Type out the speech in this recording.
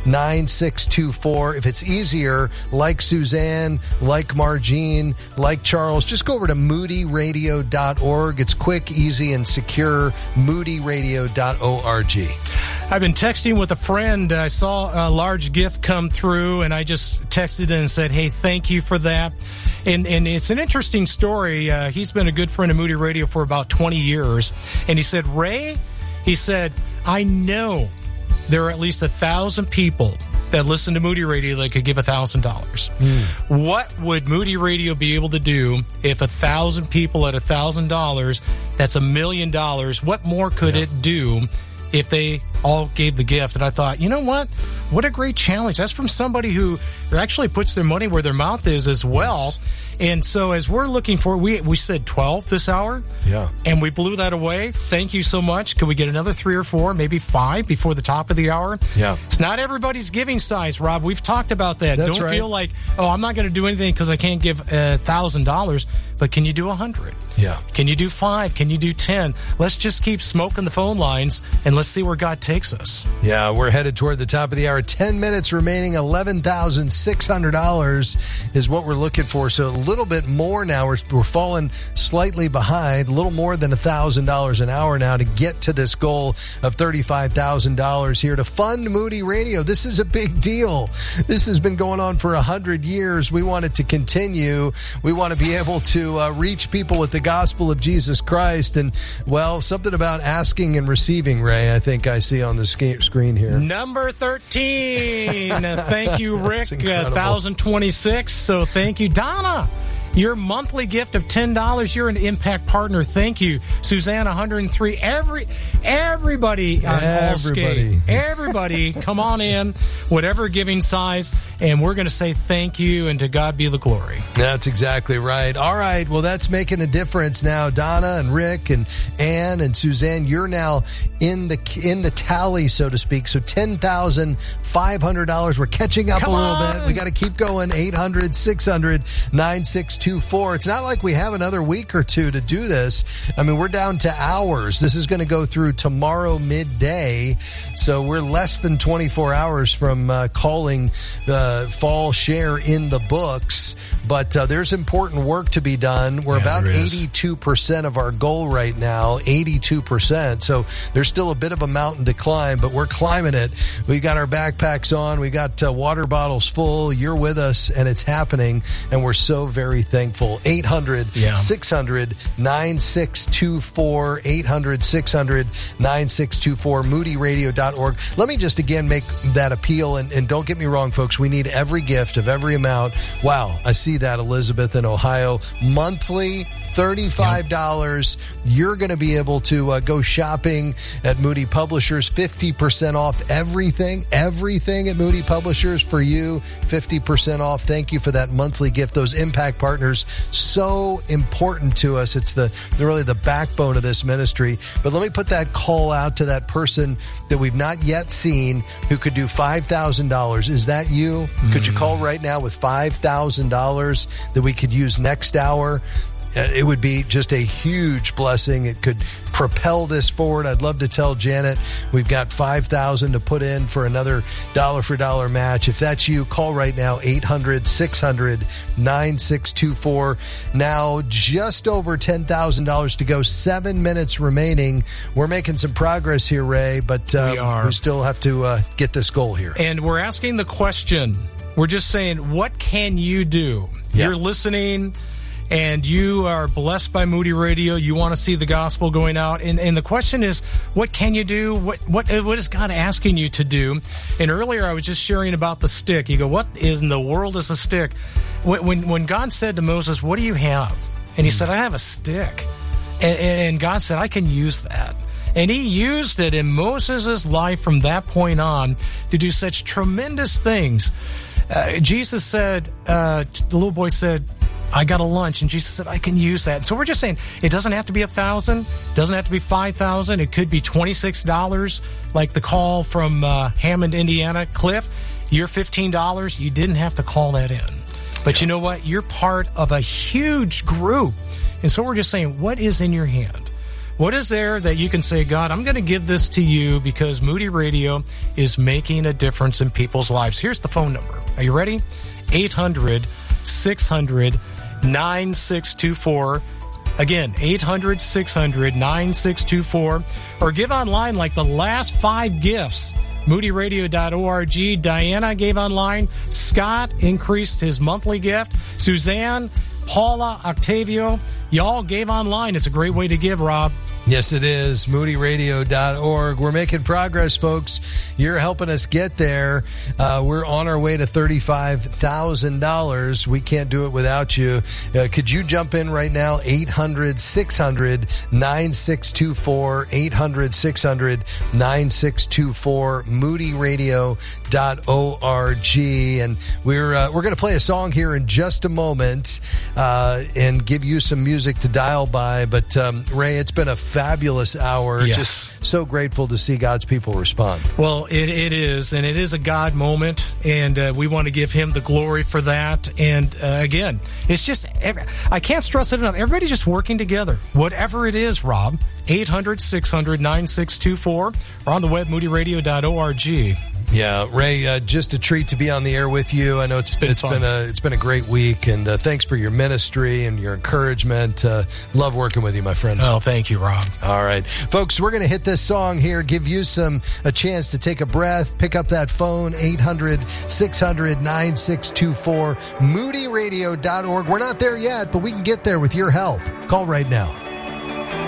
9624. If it's easier, like Suzanne, like Margene, like Charles, just go over to moodyradio.org. It's quick, easy, and secure. moodyradio.org. I've been texting with a friend. I saw a large gift come through, and I just texted and said, hey, thank you for that. And it's an interesting story. He's been a good friend of Moody Radio for about 20 years. And he said, Ray, he said, I know there are at least 1,000 people that listen to Moody Radio that could give $1,000. What would Moody Radio be able to do if 1,000 people at $1,000, that's $1 million, what more could it do if they all gave the gift? And I thought, you know what? What a great challenge. That's from somebody who actually puts their money where their mouth is as well. And so as we're looking for, we said 12 this hour. Yeah. And we blew that away. Thank you so much. Could we get another 3 or 4, maybe 5 before the top of the hour? Yeah. It's not everybody's giving size, Rob. We've talked about that. That's Don't right. feel like, oh, I'm not going to do anything because I can't give $1,000. But can you do 100? Yeah. Can you do 5? Can you do 10? Let's just keep smoking the phone lines and let's see where God takes us. Yeah, we're headed toward the top of the hour. 10 minutes remaining. $11,600 is what we're looking for. So a little bit more now. We're falling slightly behind. A little more than $1,000 an hour now to get to this goal of $35,000 here to fund Moody Radio. This is a big deal. This has been going on for 100 years. We want it to continue. We want to be able to reach people with the gospel of Jesus Christ. And, well, something about asking and receiving, Ray, I think I see on the screen here. Number 13. Thank you, Rick. That's incredible. 1,026. So thank you, Donna. Your monthly gift of $10. You're an impact partner. Thank you, Suzanne. 103. Everybody on Allscape. Everybody, come on in, whatever giving size, and we're going to say thank you, and to God be the glory. That's exactly right. All right. Well, that's making a difference now. Donna and Rick and Ann and Suzanne, you're now in the tally, so to speak. So $10,500. We're catching up a little bit. We got to keep going. 800-600-9624. It's not like we have another week or two to do this. I mean, we're down to hours. This is going to go through tomorrow midday. So we're less than 24 hours from calling fall share in the books. But there's important work to be done. We're about 82% of our goal right now, 82%. So there's still a bit of a mountain to climb, but we're climbing it. We got our backpacks on. We got water bottles full. You're with us, and it's happening. And we're so very thankful. 800-600-9624. 800-600-9624. moodyradio.org. Let me just again make that appeal. And don't get me wrong, folks. We need every gift of every amount. Wow. I see that, Elizabeth in Ohio. Monthly, $35. You're going to be able to go shopping at Moody Publishers. 50% off everything at Moody Publishers for you. 50% off. Thank you for that monthly gift. Those impact partners, so important to us. It's they're really the backbone of this ministry. But let me put that call out to that person that we've not yet seen who could do $5,000. Is that you? Could you call right now with $5,000 that we could use next hour? It would be just a huge blessing. It could propel this forward. I'd love to tell Janet we've got $5,000 to put in for another dollar for dollar match. If that's you, call right now, 800-600-9624. Now, just over $10,000 to go, 7 minutes remaining. We're making some progress here, Ray, but we still have to get this goal here. And we're asking the question. We're just saying, what can you do? Yeah. You're listening, and you are blessed by Moody Radio. You want to see the gospel going out. And the question is, what can you do? What is God asking you to do? And earlier I was just sharing about the stick. You go, what in the world is a stick? When God said to Moses, what do you have? And he said, I have a stick. And God said, I can use that. And he used it in Moses' life from that point on to do such tremendous things. Jesus said, the little boy said, I got a lunch, and Jesus said, I can use that. So we're just saying, it doesn't have to be $1,000, doesn't have to be $5,000. It could be $26, like the call from Hammond, Indiana. Cliff, you're $15. You didn't have to call that in. But you know what? You're part of a huge group. And so we're just saying, what is in your hand? What is there that you can say, God, I'm going to give this to you because Moody Radio is making a difference in people's lives? Here's the phone number. Are you ready? 800-600-9624. Again, 800-600-9624. Or give online like the last 5 gifts. MoodyRadio.org. Diana gave online. Scott increased his monthly gift. Suzanne, Paula, Octavio, y'all gave online. It's a great way to give, Rob. Yes, it is. MoodyRadio.org. We're making progress, folks. You're helping us get there. We're on our way to $35,000. We can't do it without you. Could you jump in right now? 800-600-9624. 800-600-9624. MoodyRadio.org. And we're going to play a song here in just a moment and give you some music to dial by. But Ray, it's been a fabulous hour. Yes. Just so grateful to see God's people respond. Well, it is, and it is a God moment, and we want to give him the glory for that. And again, it's just, I can't stress it enough. Everybody's just working together. Whatever it is, Rob, 800-600-9624, or on the web, moodyradio.org. Yeah, Ray, just a treat to be on the air with you. I know it's been a great week, and thanks for your ministry and your encouragement. Love working with you, my friend. Oh, thank you, Rob. All right, folks, we're going to hit this song here, give you a chance to take a breath, pick up that phone, 800-600-9624, moodyradio.org. We're not there yet, but we can get there with your help. Call right now.